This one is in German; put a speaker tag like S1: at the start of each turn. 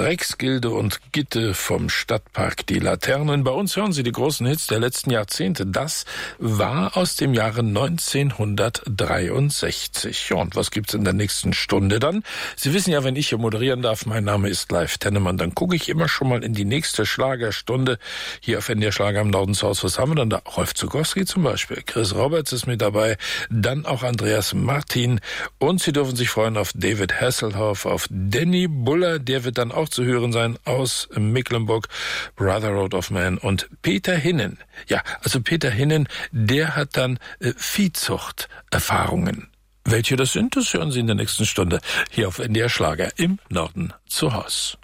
S1: Rexgilde und Gitte vom Stadtpark Die Laternen. Bei uns hören Sie die großen Hits der letzten Jahrzehnte. Das war aus dem Jahre 1963. Ja, und was gibt's in der nächsten Stunde dann? Sie wissen ja, wenn ich hier moderieren darf, mein Name ist Leif Tennemann, dann gucke ich immer schon mal in die nächste Schlagerstunde hier auf NDR Schlager im Norden zu Hause. Was haben wir dann da? Rolf Zukowski zum Beispiel. Chris Roberts ist mit dabei. Dann auch Andreas Martin. Und Sie dürfen sich freuen auf David Hasselhoff, auf Danny Buller, der wird dann auch zu hören sein aus Mecklenburg, Brotherhood of Man und Peter Hinnen. Ja, also Peter Hinnen, der hat dann Viehzucht-Erfahrungen. Welche das sind, das hören Sie in der nächsten Stunde hier auf NDR Schlager im Norden zu Haus.